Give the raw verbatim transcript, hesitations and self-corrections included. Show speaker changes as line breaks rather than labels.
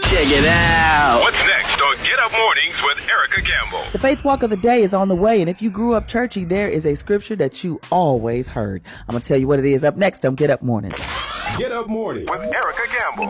Check it out.
What's next on Get Up Mornings with Erica Campbell?
The Faith Walk of the Day is on the way, and if you grew up churchy, there is a scripture that you always heard. I'm going to tell you what it is up next on Get Up Mornings.
Get Up Mornings with Erica Campbell.